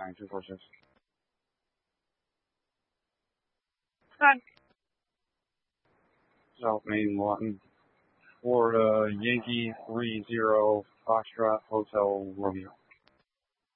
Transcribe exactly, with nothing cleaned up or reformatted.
nine two four six. Hi. South Main, Lawton, Florida, Yankee three zero Foxtrot Hotel Romeo.